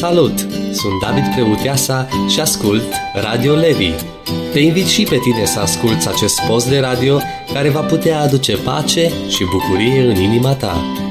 Salut! Sunt David Creuteasa și ascult Radio Levi. Te invit și pe tine să asculți acest post de radio care va putea aduce pace și bucurie în inima ta.